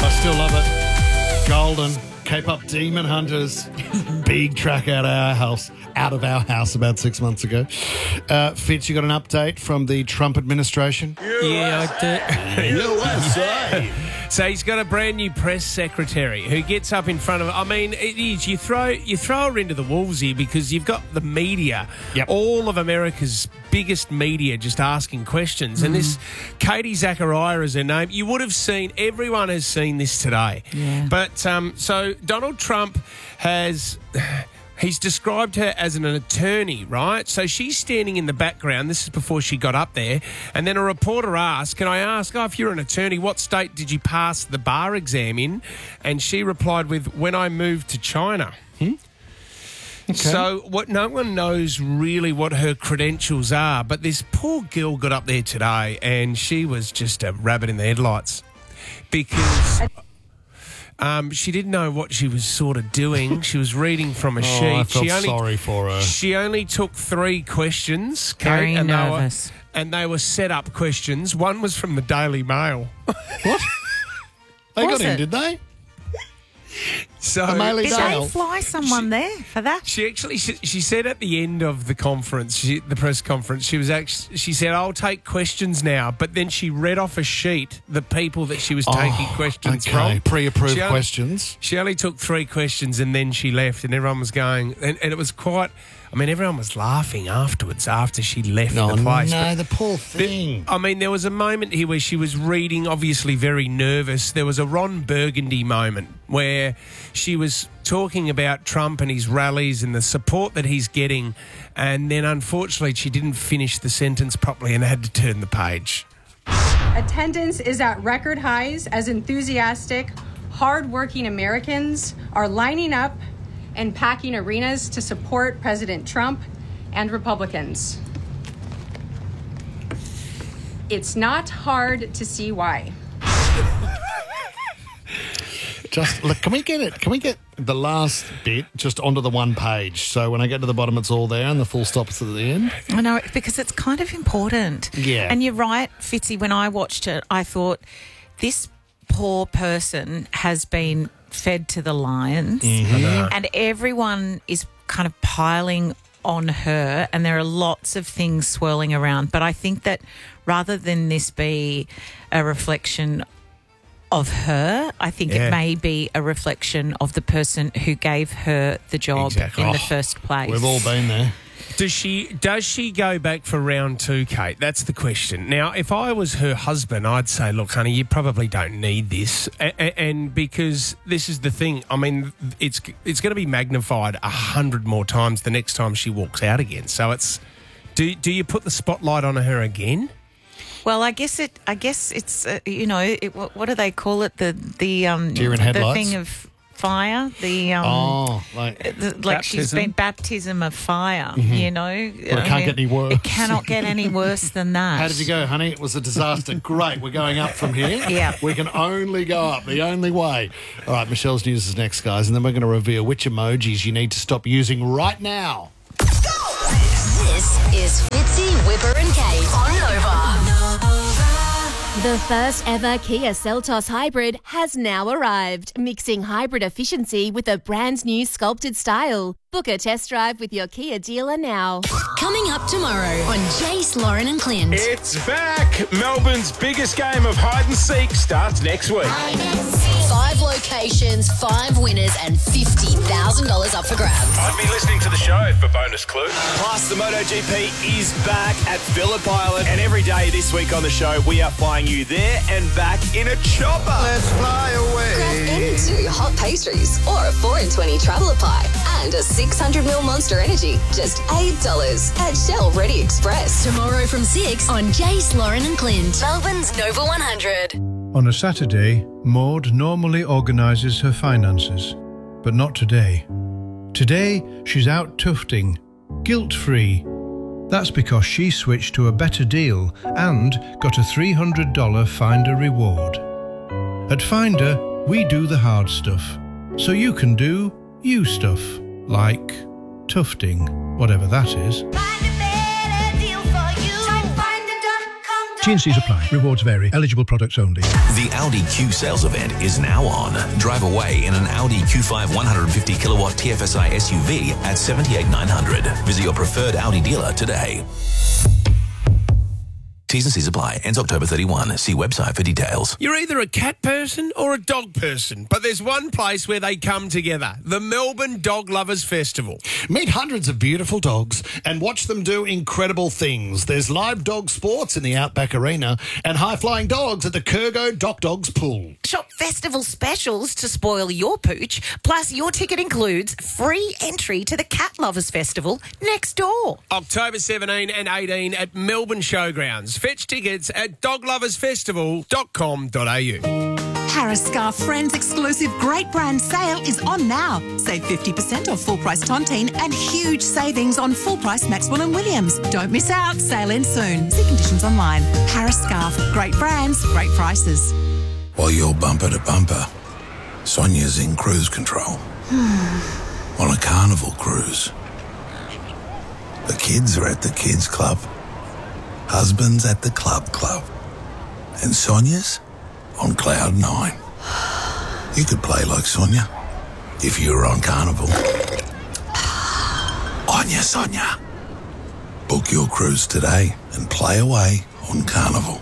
I still love it. Golden. Cape Up Demon Hunters. Big track out of our house about 6 months ago. Fitz, you got an update from the Trump administration? Yeah, I do. USA. So he's got a brand new press secretary who gets up in front of. I mean, it is you throw her into the wolves here because you've got the media, all of America's biggest media, just asking questions. And this Katie Zachariah is her name. You would have seen. Everyone has seen this today. Yeah. But so Donald Trump has. He's described her as an attorney, right? So she's standing in the background. This is before she got up there. And then a reporter asked, can I ask, if you're an attorney, what state did you pass the bar exam in? And she replied with, when I moved to China. Okay. So no one knows really what her credentials are, but this poor girl got up there today and she was just a rabbit in the headlights because... she didn't know what she was sort of doing. She was reading from a sheet. I felt sorry for her. She only took 3 questions. Very nervous. And they were set-up questions. One was from the Daily Mail. What? They got in, did they? So did they fly someone there for that? She actually, she said at the end of the conference, the press conference, she said, I'll take questions now. But then she read off a sheet the people that she was taking questions from. Pre-approved questions. She only took 3 questions and then she left and everyone was going, and it was quite... I mean, everyone was laughing afterwards after she left the place. No, the poor thing. There was a moment here where she was reading, obviously very nervous. There was a Ron Burgundy moment where she was talking about Trump and his rallies and the support that he's getting, and then unfortunately she didn't finish the sentence properly and had to turn the page. Attendance is at record highs as enthusiastic, hardworking Americans are lining up and packing arenas to support President Trump and Republicans. It's not hard to see why. Just look, can we get it? Can we get the last bit just onto the one page? So when I get to the bottom, it's all there and the full stop's at the end. I know, because it's kind of important. Yeah. And you're right, Fitzy, when I watched it, I thought this poor person has been fed to the lions and everyone is kind of piling on her and there are lots of things swirling around. But I think that rather than this be a reflection of her, I think it may be a reflection of the person who gave her the job in the first place. We've all been there. Does she go back for round 2, Kate? That's the question. Now, if I was her husband, I'd say, look, honey, you probably don't need this. And because this is the thing, I mean, it's going to be magnified 100 more times the next time she walks out again. So it's, do you put the spotlight on her again? Well, I guess it's what do they call it? The deer in headlights? The thing of fire. Like she's been baptism of fire. You know, well, it can't get any worse. It cannot get any worse than that. How did you go, honey? It was a disaster. Great, we're going up from here. Yeah, we can only go up. The only way. All right, Michelle's news is next, guys, and then we're going to reveal which emojis you need to stop using right now. This is Fitzy, Whipper and Kate on Nova. The first ever Kia Seltos Hybrid has now arrived, mixing hybrid efficiency with a brand new sculpted style. Book a test drive with your Kia dealer now. Coming up tomorrow on Jace, Lauren and Clint. It's back! Melbourne's biggest game of hide and seek starts next week. 5 locations, 5 winners and $50,000 up for grabs. I'd be listening to the show for bonus clues. Plus, the MotoGP is back at Phillip Island. And every day this week on the show, we are flying you there and back in a chopper. Let's fly away. Grab any 2 hot pastries or a 4 in 20 traveller pie and a 600ml Monster Energy. Just $8 at Shell Ready Express. Tomorrow from 6 on Jace, Lauren and Clint. Melbourne's Nova 100. On a Saturday, Maud normally organises her finances, but not today. Today, she's out tufting, guilt-free. That's because she switched to a better deal and got a $300 Finder reward. At Finder, we do the hard stuff, so you can do you stuff, like tufting, whatever that is. T&Cs apply. Rewards vary. Eligible products only. The Audi Q sales event is now on. Drive away in an Audi Q5 150 kilowatt TFSI SUV at $78,900. Visit your preferred Audi dealer today. T's and C's apply. Ends October 31. See website for details. You're either a cat person or a dog person, but there's one place where they come together, the Melbourne Dog Lovers Festival. Meet hundreds of beautiful dogs and watch them do incredible things. There's live dog sports in the Outback Arena and high-flying dogs at the Kurgo Doc Dogs Pool. Shop festival specials to spoil your pooch, plus your ticket includes free entry to the Cat Lovers Festival next door. October 17 and 18 at Melbourne Showgrounds. Fetch tickets at dogloversfestival.com.au. Harris Scarf Friends exclusive great brand sale is on now. Save 50% off full price Tontine and huge savings on full price Maxwell and Williams. Don't miss out. Sale ends soon. See conditions online. Harris Scarf. Great brands, great prices. While you're bumper to bumper, Sonia's in cruise control. On a carnival cruise. The kids are at the kids club. Husband's at the club. And Sonia's on cloud 9. You could play like Sonia if you were on Carnival. Onya, Sonia. Book your cruise today and play away on Carnival.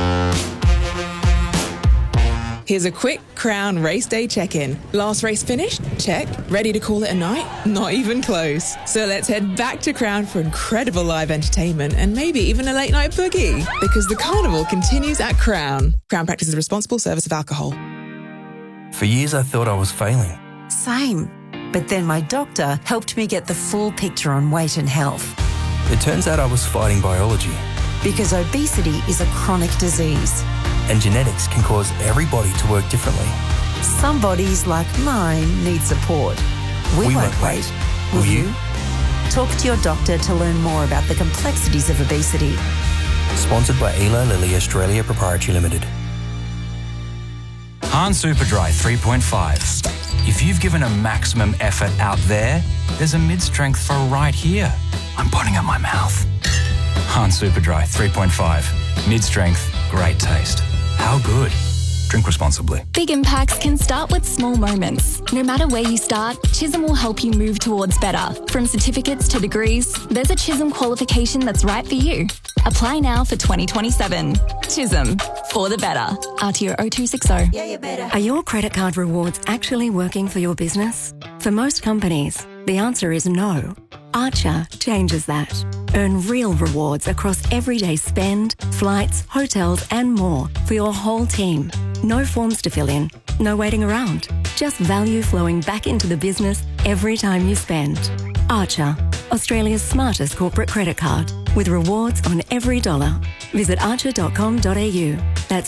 Here's a quick Crown race day check-in. Last race finished? Check. Ready to call it a night? Not even close. So let's head back to Crown for incredible live entertainment and maybe even a late night boogie. Because the carnival continues at Crown. Crown practices responsible service of alcohol. For years I thought I was failing. Same. But then my doctor helped me get the full picture on weight and health. It turns out I was fighting biology. Because obesity is a chronic disease. And genetics can cause every body to work differently. Some bodies, like mine, need support. We won't wait. Will you? Talk to your doctor to learn more about the complexities of obesity. Sponsored by Eli Lilly Australia Proprietary Limited. Han Superdry 3.5. If you've given a maximum effort out there, there's a mid-strength for right here. I'm putting up my mouth. Han Superdry 3.5. Mid-strength, great taste. How good? Drink responsibly. Big impacts can start with small moments. No matter where you start, Chisholm will help you move towards better. From certificates to degrees, there's a Chisholm qualification that's right for you. Apply now for 2027. Chisholm, for the better. RTO 0260. Yeah, you better. Are your credit card rewards actually working for your business? For most companies, the answer is no. Archer changes that. Earn real rewards across everyday spend, flights, hotels, and more for your whole team. No forms to fill in, no waiting around. Just value flowing back into the business every time you spend. Archer, Australia's smartest corporate credit card, with rewards on every dollar. Visit archer.com.au. That's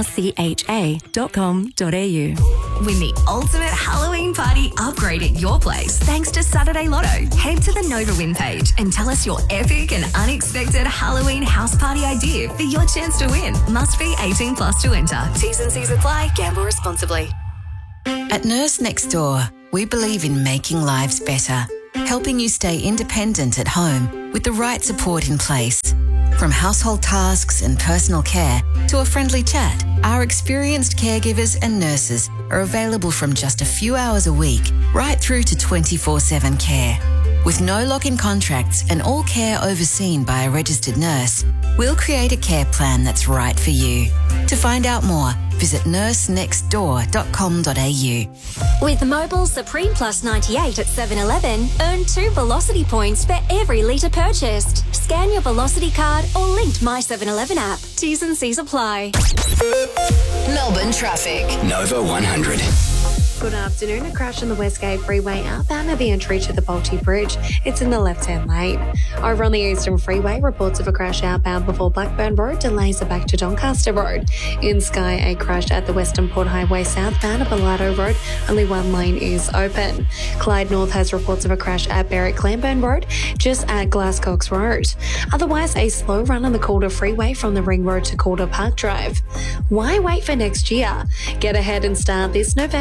archa.com.au. Win the ultimate Halloween party upgrade at your place thanks to Saturday Lotto. Head to the Nova Win page and tell us your epic and unexpected Halloween house party idea for your chance to win. Must be 18 plus to enter. T's and C's apply. Gamble responsibly. At Nurse Next Door, we believe in making lives better, helping you stay independent at home with the right support in place. From household tasks and personal care to a friendly chat, our experienced caregivers and nurses are available from just a few hours a week right through to 24/7 care. With no lock-in contracts and all care overseen by a registered nurse, we'll create a care plan that's right for you. To find out more, visit nursenextdoor.com.au. With Mobile Supreme Plus 98 at 7-Eleven, earn 2 Velocity points for every litre purchased. Scan your Velocity card or linked My 7-Eleven app. T's and C's apply. Melbourne traffic. Nova 100. Good afternoon. A crash on the Westgate Freeway outbound at the entry to the Bolte Bridge. It's in the left-hand lane. Over on the Eastern Freeway, reports of a crash outbound before Blackburn Road. Delays are back to Doncaster Road. In Skye, a crash at the Western Port Highway southbound at Bellardo Road. Only one lane is open. Clyde North has reports of a crash at Berwick-Clanburn Road, just at Glasscox Road. Otherwise, a slow run on the Calder Freeway from the Ring Road to Calder Park Drive. Why wait for next year? Get ahead and start this November a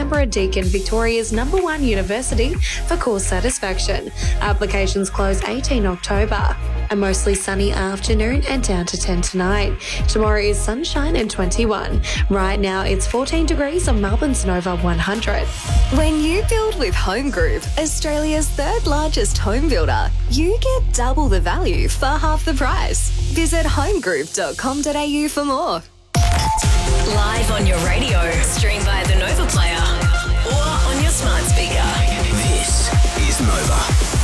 week in Victoria's #1 university for course satisfaction. Applications close 18 October. A mostly sunny afternoon and down to 10 tonight. Tomorrow is sunshine and 21. Right now it's 14 degrees on Melbourne's Nova 100. When you build with Home Group, Australia's third largest home builder, you get double the value for half the price. Visit homegroup.com.au for more. Live on your radio, stream via the Nova Player, or on your smart speaker. This is Nova.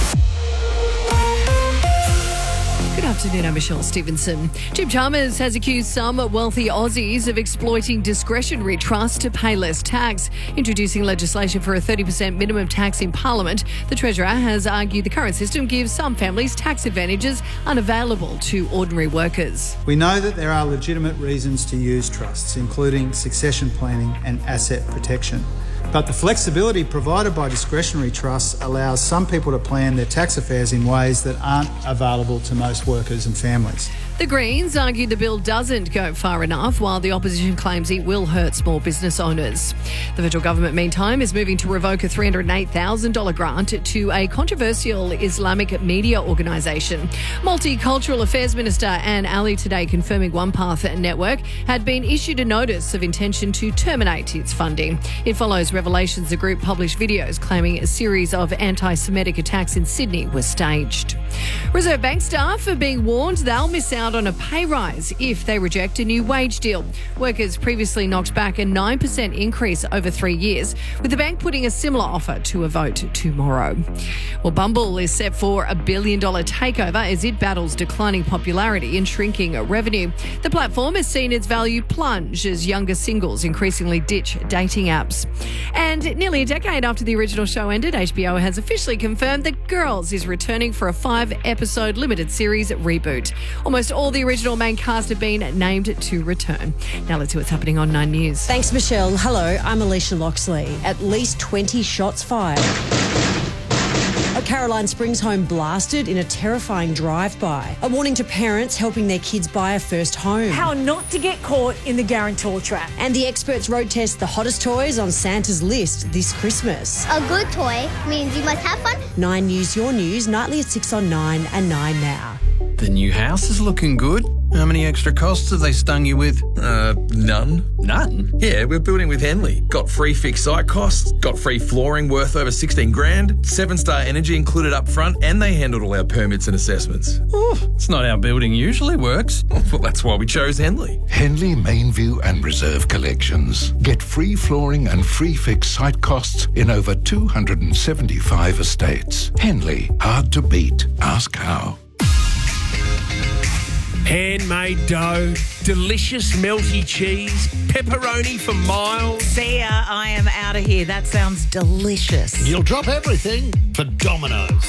Good afternoon, I'm Michelle Stevenson. Jim Chalmers has accused some wealthy Aussies of exploiting discretionary trusts to pay less tax. Introducing legislation for a 30% minimum tax in Parliament, the Treasurer has argued the current system gives some families tax advantages unavailable to ordinary workers. We know that there are legitimate reasons to use trusts, including succession planning and asset protection. But the flexibility provided by discretionary trusts allows some people to plan their tax affairs in ways that aren't available to most workers and families. The Greens argue the bill doesn't go far enough, while the opposition claims it will hurt small business owners. The federal government, meantime, is moving to revoke a $308,000 grant to a controversial Islamic media organisation. Multicultural Affairs Minister Anne Ali today confirming One Path Network had been issued a notice of intention to terminate its funding. It follows revelations the group published videos claiming a series of anti-Semitic attacks in Sydney were staged. Reserve Bank staff are being warned they'll miss out on a pay rise if they reject a new wage deal. Workers previously knocked back a 9% increase over 3 years, with the bank putting a similar offer to a vote tomorrow. Well, Bumble is set for $1 billion takeover as it battles declining popularity and shrinking revenue. The platform has seen its value plunge as younger singles increasingly ditch dating apps. And nearly a decade after the original show ended, HBO has officially confirmed that Girls is returning for a 5-episode limited series reboot. Almost all the original main cast have been named to return. Now let's see what's happening on 9 News. Thanks, Michelle. Hello, I'm Alicia Loxley. At least 20 shots fired. A Caroline Springs home blasted in a terrifying drive-by. A warning to parents helping their kids buy a first home. How not to get caught in the guarantor trap. And the experts road test the hottest toys on Santa's list this Christmas. A good toy means you must have fun. 9 News, your news, nightly at 6 on 9 and 9 now. The new house is looking good. How many extra costs have they stung you with? None. None? Yeah, we're building with Henley. Got free fixed site costs, got free flooring worth over 16 grand, 7-star energy included up front, and they handled all our permits and assessments. Oh, it's not how building usually works. Well, that's why we chose Henley. Henley, Mainview and Reserve collections. Get free flooring and free fixed site costs in over 275 estates. Henley, hard to beat. Ask how. Handmade dough, delicious melty cheese, pepperoni for miles. See ya, I am out of here. That sounds delicious. You'll drop everything for Domino's.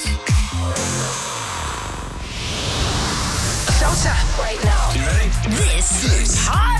Showtime right now. You ready? This is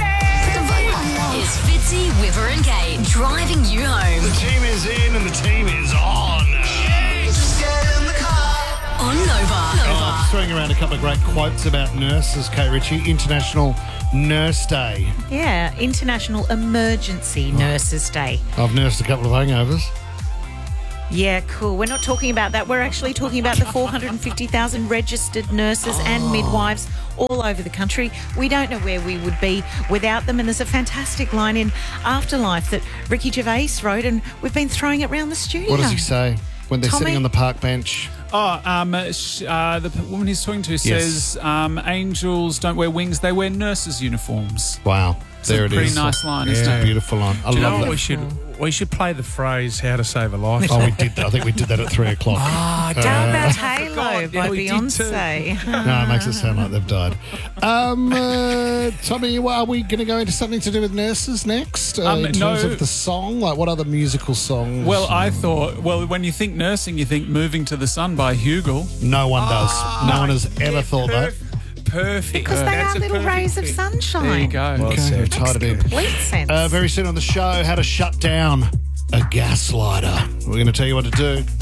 Fitzy, Whipper and Kate driving you home. The team is in and the team is on. Just get in the car. On Nova. Throwing around a couple of great quotes about nurses, Kate Ritchie. International Nurse Day. Yeah, International Emergency Nurses Day. I've nursed a couple of hangovers. Yeah, cool. We're not talking about that. We're actually talking about the 450,000 registered nurses and midwives all over the country. We don't know where we would be without them. And there's a fantastic line in Afterlife that Ricky Gervais wrote, and we've been throwing it around the studio. What does he say when they're sitting on the park bench? The woman he's talking to says, angels don't wear wings, they wear nurses' uniforms. Wow. There it is. Pretty nice line, isn't it? It's a beautiful line. I love that. We should play the phrase "How to Save a Life." Oh, we did. I think we did that at 3 o'clock. How about Halo by Beyonce? No, it makes it sound like they've died. Tommy, are we going to go into something to do with nurses next? In terms of the song? Like, what other musical songs? Well, I thought, when you think nursing, you think Moving to the Sun by Hugel. No one does. No one has ever thought that. Perfect. Because they are little rays of sunshine. There you go. Well, okay, we've tied it in. Complete sense. Very soon on the show, how to shut down a gas lighter. We're going to tell you what to do.